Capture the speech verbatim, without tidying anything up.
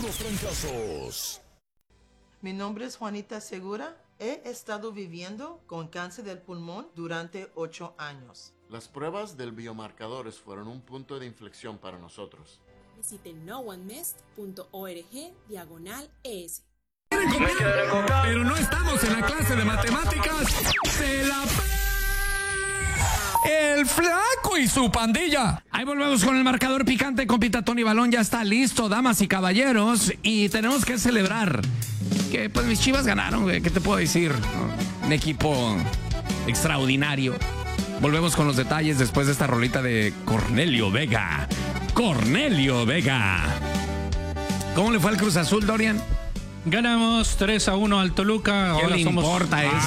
los trancazos. Mi nombre es Juanita Segura. He estado viviendo con cáncer del pulmón durante ocho años. Las pruebas del biomarcadores fueron un punto de inflexión para nosotros. Visite no one mest punto org diagonal es. Pero no estamos en la clase de matemáticas. ¡Se la pe... El Flaco y su pandilla! Ahí volvemos con el marcador picante. Compita Tony Balón ya está listo, damas y caballeros. Y tenemos que celebrar que pues mis Chivas ganaron, güey. ¿Qué te puedo decir? Un equipo extraordinario. Volvemos con los detalles después de esta rolita de Cornelio Vega. Cornelio Vega. ¿Cómo le fue al Cruz Azul, Dorian? Ganamos tres a uno al Toluca. ¿Qué Ahora le somos... importa eso?